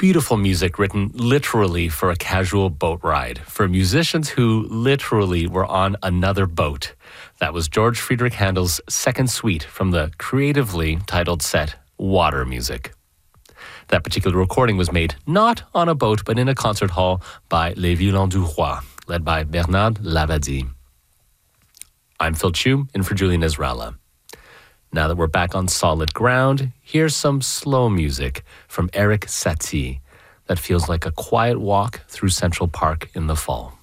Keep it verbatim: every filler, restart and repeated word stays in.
beautiful music written literally for a casual boat ride, for musicians who literally were on another boat. That was George Friedrich Handel's second suite from the creatively titled set Water Music. That particular recording was made not on a boat, but in a concert hall by Les Violons du Roi, led by Bernard Lavadie. I'm Phil Chu, in for Julian Ezralla. Now that we're back on solid ground, here's some slow music from Erik Satie that feels like a quiet walk through Central Park in the fall.